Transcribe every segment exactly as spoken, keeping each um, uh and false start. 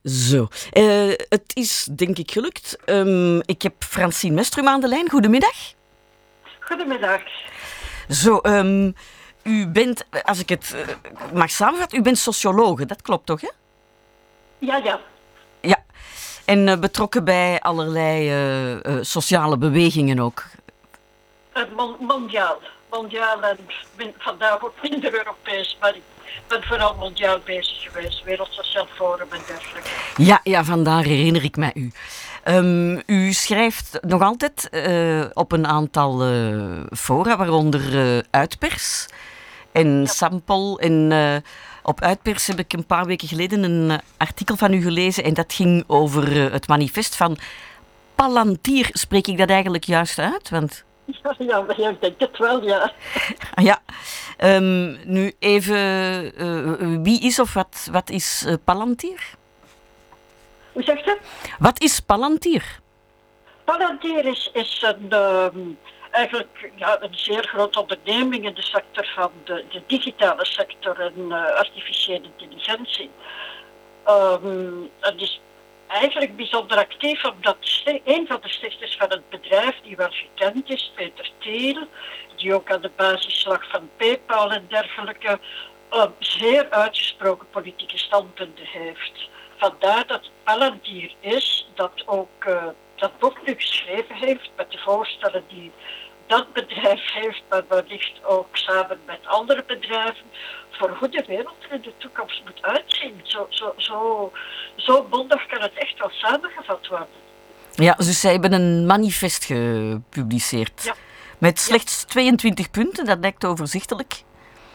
Zo, eh, het is denk ik gelukt. Um, ik heb Francine Mestrum aan de lijn. Goedemiddag. Goedemiddag. Zo, um, u bent, als ik het uh, mag samenvatten, u bent sociologe, dat klopt toch, hè? Ja, ja. Ja, en uh, betrokken bij allerlei uh, uh, sociale bewegingen ook. Uh, mon- mondiaal. Mondiaal en vandaag ook minder Europees, maar ik ben vooral mondiaal bezig geweest. Wereld Sociaal Forum en dergelijke. Ja, ja, vandaar herinner ik mij u. Um, u schrijft nog altijd uh, op een aantal uh, fora, waaronder uh, Uitpers en Ja. Sampol. En uh, op Uitpers heb ik een paar weken geleden een uh, artikel van u gelezen en dat ging over uh, het manifest van Palantir. Spreek ik dat eigenlijk juist uit? Want... Ja, ja, ja, ik denk het wel, ja. Ja, um, nu even, uh, wie is of wat, wat is uh, Palantir? Hoe zegt u? Wat is Palantir? Palantir is, is een, um, eigenlijk ja, een zeer grote onderneming in de sector van de, de digitale sector en uh, artificiële intelligentie. Um, het is eigenlijk bijzonder actief omdat een van de stichters van het bedrijf, die wel gekend is, Peter Thiel, die ook aan de basis lag van PayPal en dergelijke, uh, zeer uitgesproken politieke standpunten heeft. Vandaar dat het Palantir is dat ook uh, dat boek nu geschreven heeft met de voorstellen die dat bedrijf heeft, maar wellicht ook samen met andere bedrijven, voor hoe de wereld er in de toekomst moet uitzien. Zo, zo, zo, zo bondig kan het echt wel samengevat worden. Ja, dus zij hebben een manifest gepubliceerd. Ja. Met slechts ja. tweeëntwintig punten, dat lijkt overzichtelijk.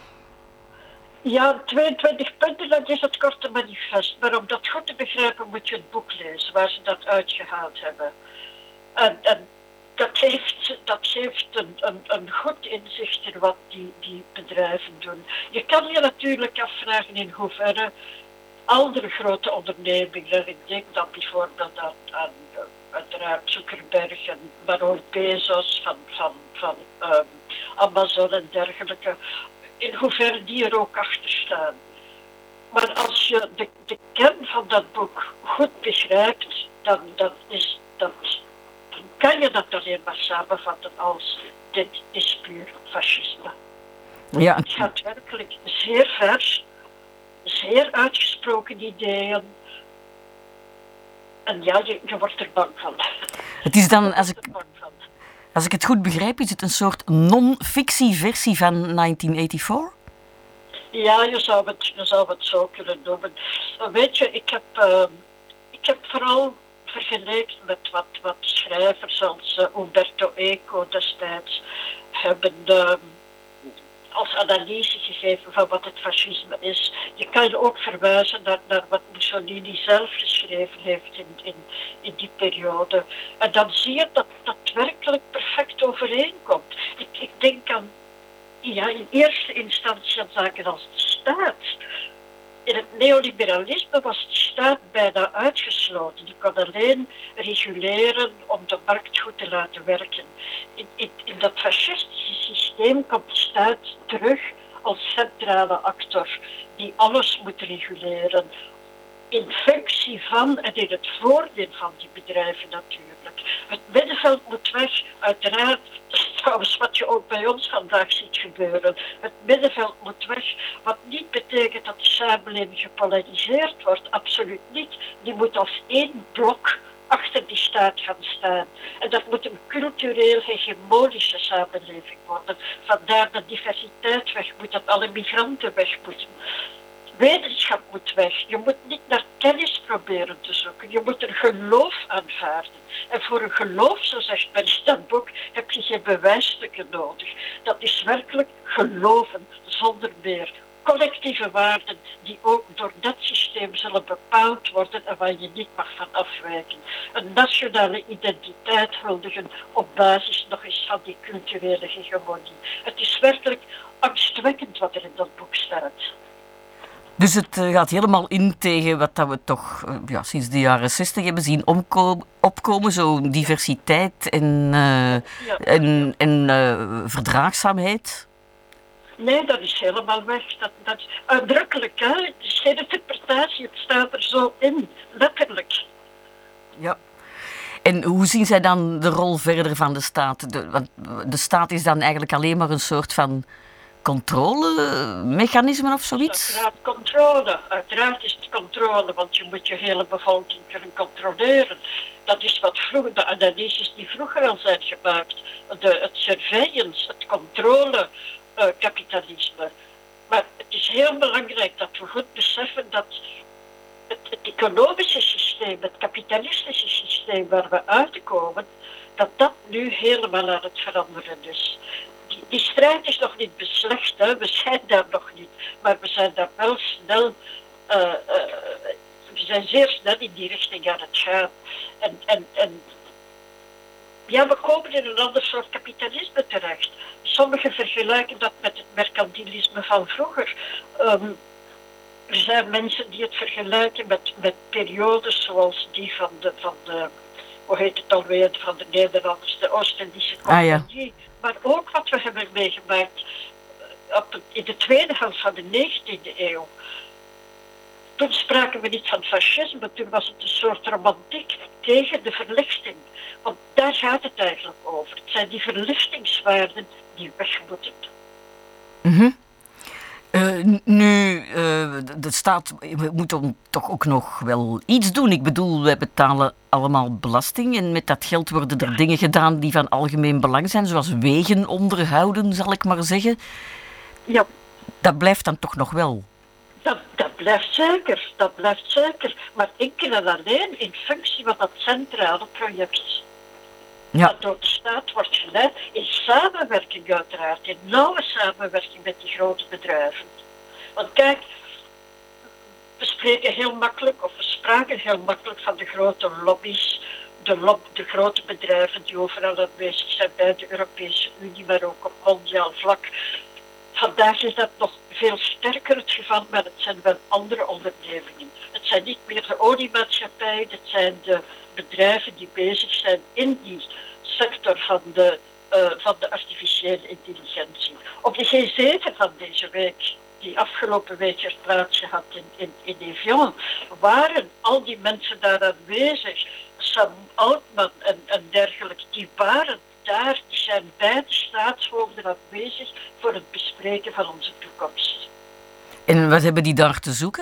Ja, tweeëntwintig punten, dat is het korte manifest. Maar om dat goed te begrijpen moet je het boek lezen waar ze dat uitgehaald hebben. En, en dat geeft, dat geeft een, een, een goed inzicht in wat die, die bedrijven doen. Je kan je natuurlijk afvragen in hoeverre andere grote ondernemingen, ik denk dan bijvoorbeeld aan, aan uiteraard Zuckerberg en Baron Bezos van, van, van um, Amazon en dergelijke, in hoeverre die er ook achter staan. Maar als je de, de kern van dat boek goed begrijpt, dan, dan, is dat, dan kan je dat alleen maar samenvatten als dit is puur fascisme. Ja. Het gaat werkelijk zeer ver, zeer uitgesproken ideeën. En ja, je, je wordt er bang van. Het is dan, als ik, als ik het goed begrijp, is het een soort non-fictie versie van negentien vierennegentig? Ja, je zou het, je zou het zo kunnen noemen. Weet je, ik heb, uh, ik heb vooral vergeleken met wat, wat schrijvers als uh, Umberto Eco destijds hebben uh, als analyse gegeven van wat het fascisme is. Je kan ook verwijzen naar, naar wat Mussolini zelf geschreven heeft in, in, in die periode. En dan zie je dat dat werkelijk perfect overeenkomt. Ik, ik denk aan ja, in eerste instantie aan zaken als de staat. In het neoliberalisme was de staat bijna uitgesloten. Die kon alleen reguleren om de markt goed te laten werken. In, in, in dat fascistische systeem komt de staat terug als centrale actor die alles moet reguleren. In functie van en in het voordeel van die bedrijven natuurlijk. Het middenveld moet weg, uiteraard. Dat is trouwens wat je ook bij ons vandaag ziet gebeuren. Het middenveld moet weg, wat niet betekent dat de samenleving gepolariseerd wordt. Absoluut niet. Die moet als één blok achter die staat gaan staan. En dat moet een cultureel hegemonische samenleving worden. Vandaar dat diversiteit weg moet, dat alle migranten weg moeten. Wetenschap moet weg. Je moet niet naar kennis proberen te zoeken. Je moet een geloof aanvaarden. En voor een geloof, zo zegt men in dat boek, heb je geen bewijsstukken nodig. Dat is werkelijk geloven zonder meer. Collectieve waarden die ook door dat systeem zullen bepaald worden en waar je niet mag van afwijken. Een nationale identiteit huldigen op basis nog eens van die culturele hegemonie. Het is werkelijk angstwekkend wat er in dat boek staat. Dus het uh, gaat helemaal in tegen wat dat we toch uh, ja, sinds de jaren zestig hebben zien omko- opkomen. Zo diversiteit en, uh, ja. en, en uh, verdraagzaamheid. Nee, dat is helemaal weg. Dat, dat is uitdrukkelijk, hè. Het is geen interpretatie, het staat er zo in, letterlijk. Ja. En hoe zien zij dan de rol verder van de staat? De, want de staat is dan eigenlijk alleen maar een soort van controlemechanisme of zoiets? Uiteraard controle. Uiteraard is het controle, want je moet je hele bevolking kunnen controleren. Dat is wat vroeger, de analyses die vroeger al zijn gemaakt. De, het surveillance, het controlekapitalisme. Uh, maar het is heel belangrijk dat we goed beseffen dat het, het economische systeem, het kapitalistische systeem waar we uitkomen, dat dat nu helemaal aan het veranderen is. Die, die strijd is nog niet beslecht, hè? We zijn daar nog niet, maar we zijn daar wel snel, uh, uh, we zijn zeer snel in die richting aan het gaan. En, en, en ja, we komen in een ander soort kapitalisme terecht. Sommigen vergelijken dat met het mercantilisme van vroeger. Um, Er zijn mensen die het vergelijken met, met periodes zoals die van de, van de, hoe heet het alweer, van de Nederlanders, de Oost-Indische Compagnie. Ah, ja. Maar ook wat we hebben meegemaakt op, in de tweede helft van de negentiende eeuw. Toen spraken we niet van fascisme, toen was het een soort romantiek tegen de verlichting. Want daar gaat het eigenlijk over. Het zijn die verlichtingswaarden die weg moeten. Mm-hmm. Uh, nu, uh, de staat moet dan toch ook nog wel iets doen. Ik bedoel, wij betalen allemaal belasting en met dat geld worden er dingen gedaan die van algemeen belang zijn, zoals wegen onderhouden, zal ik maar zeggen. Ja. Dat blijft dan toch nog wel? Dat, dat blijft zeker, dat blijft zeker. Maar enkel en alleen in functie van dat centrale project. Ja. Dat door de staat wordt geleid in samenwerking uiteraard, in nauwe samenwerking met die grote bedrijven. Want kijk, we spreken heel makkelijk, of we spraken heel makkelijk van de grote lobby's, de, lob, de grote bedrijven die overal aanwezig zijn bij de Europese Unie, maar ook op mondiaal vlak. Vandaag is dat nog veel sterker het geval, maar het zijn wel andere ondernemingen. Het zijn niet meer de oliemaatschappijen, het zijn de bedrijven die bezig zijn in die sector van de, uh, van de artificiële intelligentie. Op de G zeven van deze week, die afgelopen week heeft plaatsgehad in, in, in Evian, waren al die mensen daar aanwezig. Sam Altman en, en dergelijke, die waren daar, die zijn bij de staatshoofden aanwezig voor het bespreken van onze toekomst. En wat hebben die daar te zoeken?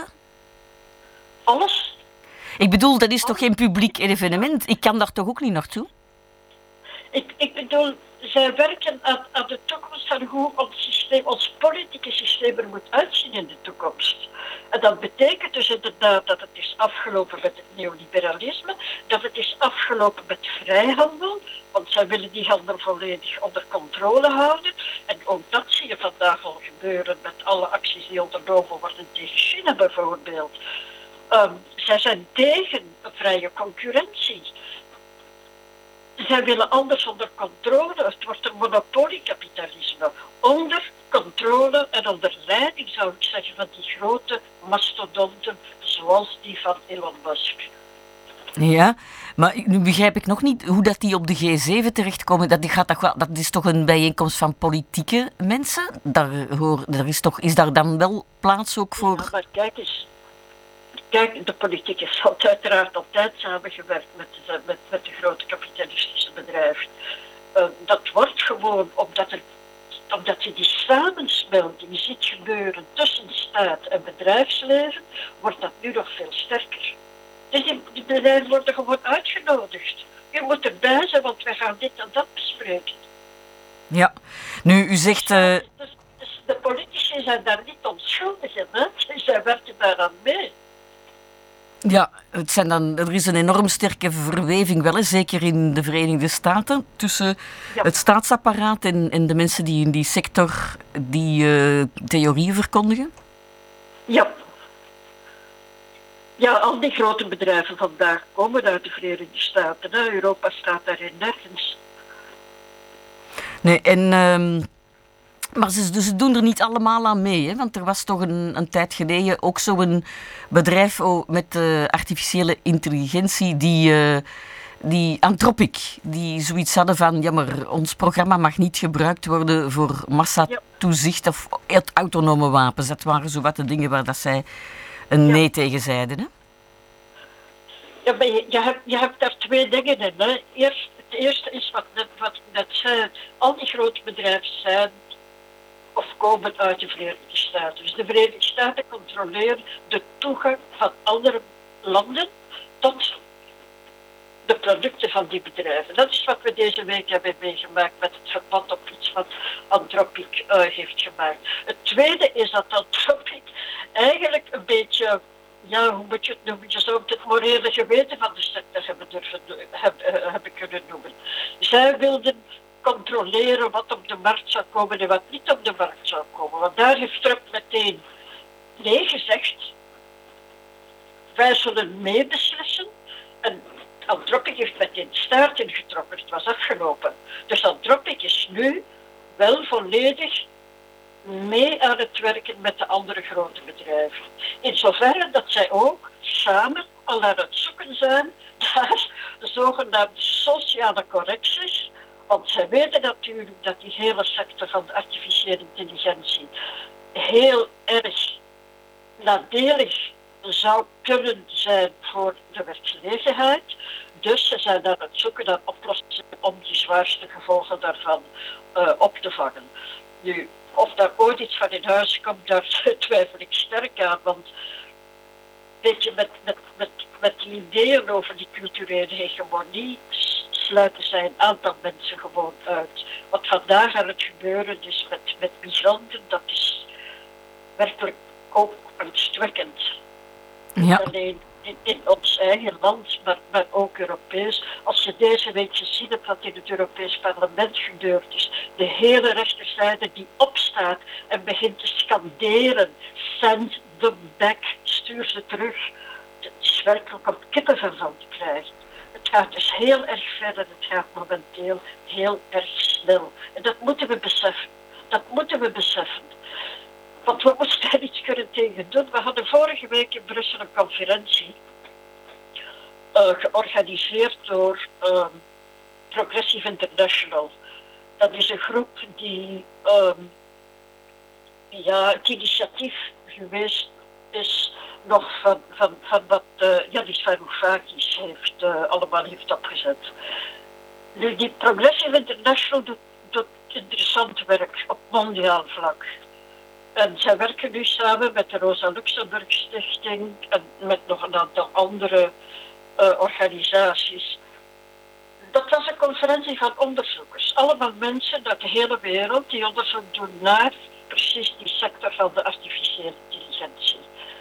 Alles. Ik bedoel, dat is toch geen publiek evenement? Ik kan daar toch ook niet naartoe? Ik, ik bedoel, zij werken aan, aan de toekomst van hoe ons systeem, ons politieke systeem er moet uitzien in de toekomst. En dat betekent dus inderdaad dat het is afgelopen met het neoliberalisme, dat het is afgelopen met vrijhandel, want zij willen die handel volledig onder controle houden. En ook dat zie je vandaag al gebeuren met alle acties die ondernomen worden tegen China bijvoorbeeld. Um, zij zijn tegen een vrije concurrentie. Zij willen alles onder controle. Het wordt een monopoliekapitalisme. Onder controle en onder leiding, zou ik zeggen, van die grote mastodonten zoals die van Elon Musk. Ja, maar nu begrijp ik nog niet hoe dat die op de G zeven terechtkomen. Dat, die gaat toch wel, dat is toch een bijeenkomst van politieke mensen? Daar, hoor, daar is, toch, is daar dan wel plaats ook voor... Ja, maar kijk eens. Kijk, de politiek heeft uiteraard altijd samengewerkt met de, met, met de grote kapitalistische bedrijven. Uh, dat wordt gewoon omdat, er, omdat je die samensmelting ziet gebeuren tussen staat en bedrijfsleven, wordt dat nu nog veel sterker. Dus die, die bedrijven worden gewoon uitgenodigd. Je moet erbij zijn, want wij gaan dit en dat bespreken. Ja, nu u zegt... Uh... Dus, dus de politici zijn daar niet onschuldig in, hè? Zij werken daaraan mee. Ja, het zijn dan, er is een enorm sterke verweving wel, hè, zeker in de Verenigde Staten, tussen ja. het staatsapparaat en, en de mensen die in die sector die uh, theorieën verkondigen. Ja. Ja, al die grote bedrijven vandaag komen uit de Verenigde Staten. Hè. Europa staat daarin nergens. Nee, en... Uh, Maar ze, dus ze doen er niet allemaal aan mee, hè? Want er was toch een, een tijd geleden ook zo'n bedrijf oh, met uh, artificiële intelligentie die uh, die Anthropic, die zoiets hadden van, ja maar ons programma mag niet gebruikt worden voor massatoezicht of autonome wapens. Dat waren zo wat de dingen waar dat zij een nee ja. tegen zeiden. Hè? Ja, maar je, je, hebt, je hebt daar twee dingen in. Hè. Eerst, het eerste is wat, wat ik net zei, al die grote bedrijven zijn of komen uit de Verenigde Staten. Dus de Verenigde Staten controleren de toegang van andere landen tot de producten van die bedrijven. Dat is wat we deze week hebben meegemaakt met het verbod op iets wat Anthropic uh, heeft gemaakt. Het tweede is dat Anthropic eigenlijk een beetje, ja, hoe moet je het noemen, je zou het morele geweten van de sector hebben, durven, hebben, uh, hebben kunnen noemen. Zij wilden controleren wat op de markt zou komen en wat niet op de markt zou komen. Want daar heeft Trump meteen nee gezegd. Wij zullen meebeslissen. En Anthropic heeft meteen staart ingetrokken. Het was afgelopen. Dus Anthropic is nu wel volledig mee aan het werken met de andere grote bedrijven. In zoverre dat zij ook samen al aan het zoeken zijn naar de zogenaamde sociale correcties. Want zij weten natuurlijk dat die hele sector van de artificiële intelligentie heel erg nadelig zou kunnen zijn voor de werkgelegenheid. Dus ze zijn aan het zoeken naar oplossingen om die zwaarste gevolgen daarvan uh, op te vangen. Nu, of daar ooit iets van in huis komt, daar twijfel ik sterk aan. Want weet je, met, met, met, met die ideeën over die culturele hegemonie sluiten zij een aantal mensen gewoon uit. Wat vandaag aan het gebeuren is met, met migranten, dat is werkelijk ook angstwekkend. Ja. Niet alleen in, in ons eigen land, maar, maar ook Europees. Als je deze week gezien hebt wat in het Europees Parlement gebeurd is, de hele rechterzijde die opstaat en begint te scanderen, send them back, stuur ze terug. Het is werkelijk om kippenvel van te krijgen. Het gaat dus heel erg ver en het gaat momenteel heel erg snel. En dat moeten we beseffen. Dat moeten we beseffen. Want we moesten daar iets kunnen tegen doen. We hadden vorige week in Brussel een conferentie uh, georganiseerd door uh, Progressive International. Dat is een groep die um, ja, het initiatief geweest is nog van, van, van wat uh, Yanis Varoufakis heeft, uh, allemaal heeft opgezet. Nu, die Progressive International doet, doet interessant werk op mondiaal vlak. En zij werken nu samen met de Rosa Luxemburg Stichting en met nog een aantal andere uh, organisaties. Dat was een conferentie van onderzoekers. Allemaal mensen uit de hele wereld die onderzoek doen naar precies die sector van de artificiële intelligentie.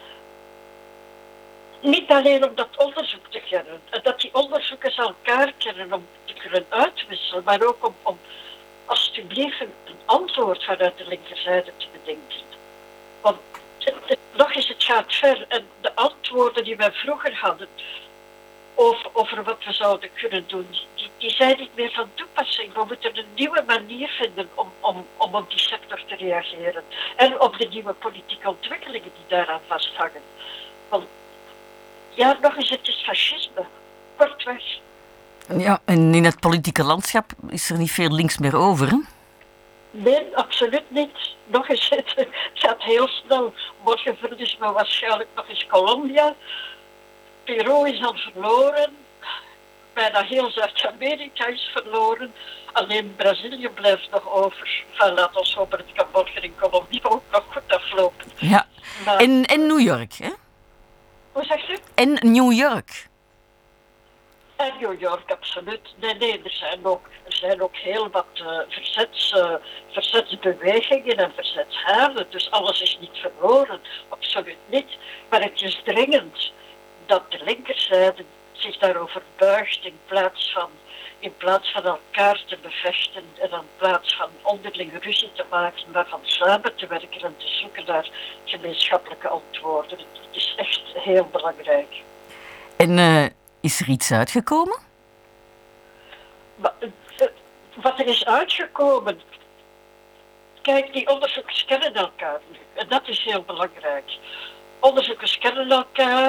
Niet alleen om dat onderzoek te kennen, en dat die onderzoekers elkaar kennen om te kunnen uitwisselen, maar ook om, om alsjeblieft een antwoord vanuit de linkerzijde te bedenken. Want het, het, nog eens, het gaat ver en de antwoorden die wij vroeger hadden over, over wat we zouden kunnen doen, die, die zijn niet meer van toepassing. We moeten een nieuwe manier vinden om, om, om op die sector te reageren en op de nieuwe politieke ontwikkelingen die daaraan vasthangen. Want ja, nog eens, het is fascisme. Kortweg. Ja, en in het politieke landschap is er niet veel links meer over, hè? Nee, absoluut niet. Nog eens, het gaat heel snel. Morgen verliezen we waarschijnlijk nog eens Colombia. Peru is al verloren. Bijna heel Zuid-Amerika is verloren. Alleen Brazilië blijft nog over. Van, laat ons hopen dat het kan morgen in Colombia ook nog goed aflopen. Ja, maar, en, en New York, hè? Hoe zegt u? En New York. En New York, absoluut. Nee, nee, er zijn ook, er zijn ook heel wat uh, verzets, uh, verzetsbewegingen en verzetshaarden. Dus alles is niet verloren, absoluut niet. Maar het is dringend dat de linkerzijde zich daarover buigt in plaats van, in plaats van elkaar te bevechten en in plaats van onderling ruzie te maken, maar van samen te werken en te zoeken naar gemeenschappelijke antwoorden. Het is echt heel belangrijk. En uh, is er iets uitgekomen? Maar, uh, wat er is uitgekomen, kijk, die onderzoekers kennen elkaar nu en dat is heel belangrijk. Onderzoekers kennen elkaar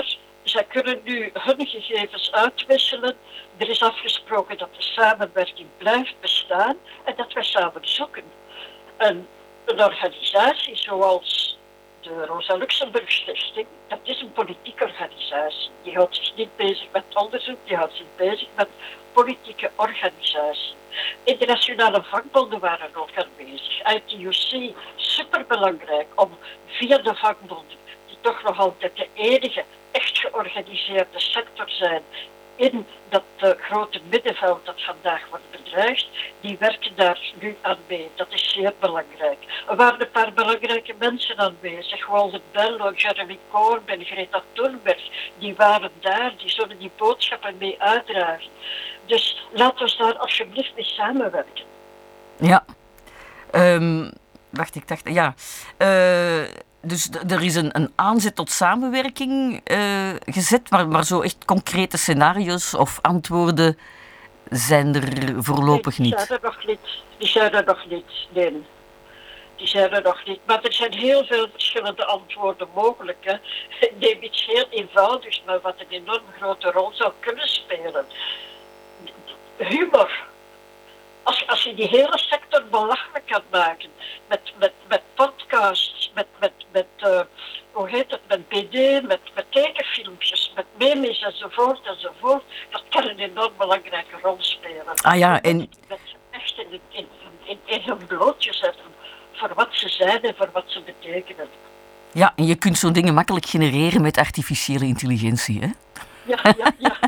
zij kunnen nu hun gegevens uitwisselen. Er is afgesproken dat de samenwerking blijft bestaan en dat wij samen zoeken. En een organisatie zoals de Rosa Luxemburg Stichting, dat is een politieke organisatie. Die houdt zich niet bezig met onderzoek, die houdt zich bezig met politieke organisatie. Internationale vakbonden waren ook aanwezig. I T U C, superbelangrijk om via de vakbonden, die toch nog altijd de enige echt georganiseerde sector zijn in dat uh, grote middenveld dat vandaag wordt bedreigd, die werken daar nu aan mee. Dat is zeer belangrijk. Er waren een paar belangrijke mensen aanwezig. Walter Bello, Jeremy Corbyn, Greta Thunberg, die waren daar, die zullen die boodschappen mee uitdragen. Dus laten we daar alsjeblieft mee samenwerken. Ja. Um, wacht, ik dacht... Ja. Uh, dus d- er is een, een aanzet tot samenwerking uh, gezet, maar, maar zo echt concrete scenario's of antwoorden zijn er voorlopig nee, die niet. zijn er nog niet. Die zijn er nog niet, nee. Die zijn er nog niet. Maar er zijn heel veel verschillende antwoorden mogelijk. Hè. Ik neem iets heel eenvoudigs, maar wat een enorm grote rol zou kunnen spelen. Humor. Als, als je die hele sector belachelijk kan maken, met, met, met podcasts, met, met, met uh, hoe heet het, met B D, met, met tekenfilmpjes, met memes enzovoort enzovoort, dat kan een enorm belangrijke rol spelen. Ah ja, en... Die mensen echt in, in, in, in hun blootje zetten voor wat ze zijn en voor wat ze betekenen. Ja, en je kunt zo'n dingen makkelijk genereren met artificiële intelligentie, hè? Ja, ja, ja.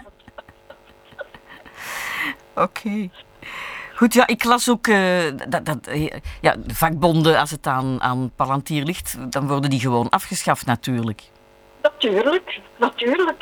Oké. Okay. Goed, ja, ik las ook uh, dat, dat uh, ja, de vakbonden, als het aan, aan Palantir ligt, dan worden die gewoon afgeschaft natuurlijk. Natuurlijk, natuurlijk.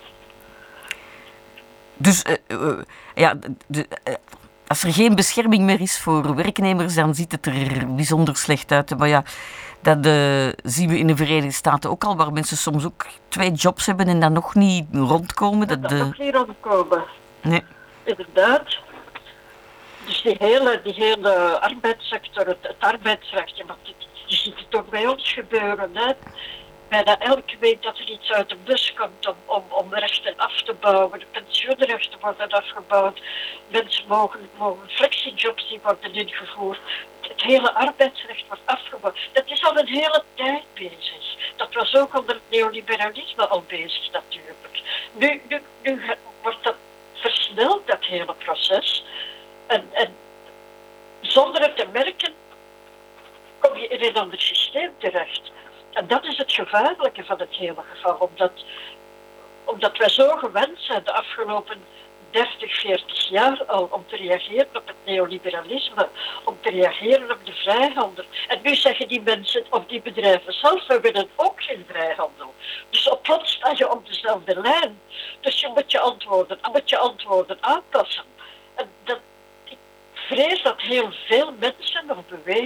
Dus uh, uh, ja, de, uh, als er geen bescherming meer is voor werknemers, dan ziet het er bijzonder slecht uit. Maar ja, dat uh, zien we in de Verenigde Staten ook al, waar mensen soms ook twee jobs hebben en dan nog niet rondkomen. Dat, dat uh... nog niet rondkomen. Nee. Inderdaad. Dus die hele, die hele arbeidssector, het, het arbeidsrecht, want je ziet het ook bij ons gebeuren. Hè. Bijna elke week dat er iets uit de bus komt om, om, om rechten af te bouwen, de pensioenrechten worden afgebouwd, mensen mogen, mogen flexijobs die worden ingevoerd, het, het hele arbeidsrecht wordt afgebouwd. Dat is al een hele tijd bezig. Dat was ook onder het neoliberalisme al bezig natuurlijk. Nu, nu, nu wordt dat versneld, dat hele proces. En, en zonder het te merken, kom je in een ander systeem terecht. En dat is het gevaarlijke van het hele geval, omdat, omdat wij zo gewend zijn de afgelopen dertig, veertig jaar al om te reageren op het neoliberalisme, om te reageren op de vrijhandel. En nu zeggen die mensen of die bedrijven zelf, we willen ook geen vrijhandel. Dus op plots sta je op dezelfde lijn. Dus je moet je antwoorden, moet je antwoorden aanpassen. En dat, ik vrees dat heel veel mensen of bewegingen